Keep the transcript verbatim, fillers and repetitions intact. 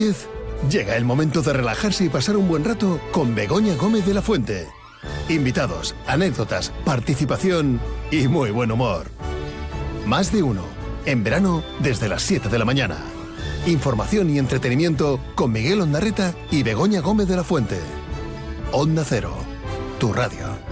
Llega el momento de relajarse y pasar un buen rato con Begoña Gómez de la Fuente. Invitados, anécdotas, participación y muy buen humor. Más de uno, en verano desde las siete de la mañana. Información y entretenimiento con Miguel Ondarreta y Begoña Gómez de la Fuente. Onda Cero, tu radio.